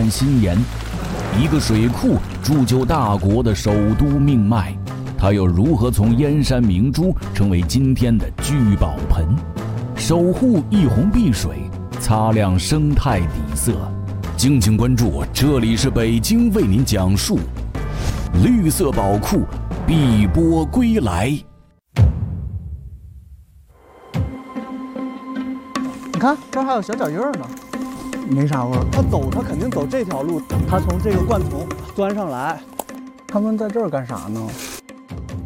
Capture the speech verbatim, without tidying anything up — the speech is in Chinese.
段心言。一个水库铸就大国的首都命脉，它又如何从燕山明珠成为今天的聚宝盆？守护一泓碧水，擦亮生态底色。敬请关注，这里是北京为您讲述绿色宝库碧波归来。 你看这儿还有小脚印呢， 没啥味儿。 他走，他肯定走这条路，他从这个灌丛钻上来。 他们在这儿干啥呢？